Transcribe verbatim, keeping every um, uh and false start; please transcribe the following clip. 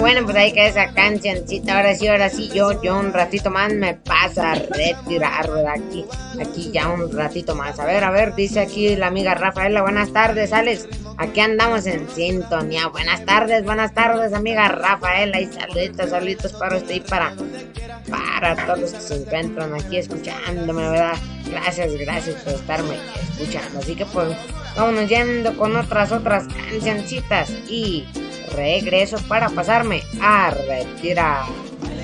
bueno, pues ahí queda esa cancioncita. Ahora sí, ahora sí, yo, yo un ratito más me paso a retirar, ¿verdad? Aquí, aquí ya un ratito más. A ver, a ver, dice aquí la amiga Rafaela, buenas tardes, Alex. Aquí andamos en sintonía. Buenas tardes, buenas tardes, amiga Rafaela. Y saluditos, saluditos para usted y para, para todos los que se encuentran aquí escuchándome, ¿verdad? Gracias, gracias por estarme escuchando. Así que pues, vámonos yendo con otras, otras cancioncitas. Y regreso para pasarme a retirar.